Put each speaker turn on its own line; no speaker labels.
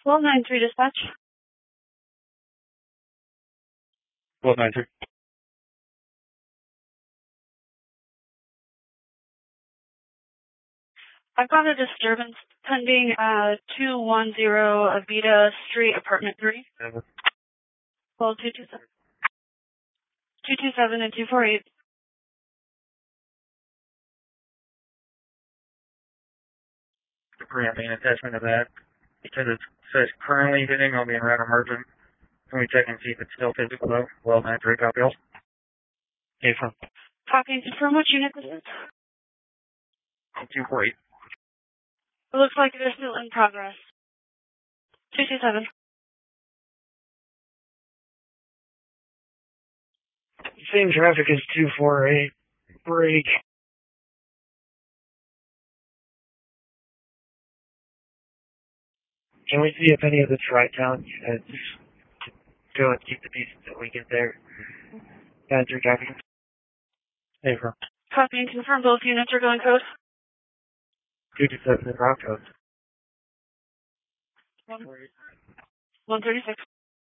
1293 dispatch.
1293.
I've got a disturbance pending at 210 Avita Street, apartment 3.
Never.
Well, 227. 227 and 248.
Debris main attachment of that. Because it says currently hitting, I'll be in route emergent. Can we check and see if it's still physical though? 1293, copy all. Okay, from.
Copy, confirm which unit this is.
248.
It looks like it is still in progress. 227.
Same traffic as 248. Break. Can we see if any of the Tri-Town units go and keep the pieces that we get there? That's your traffic. Hey, from.
Copy and confirm both units are going code.
227 in route code.
136.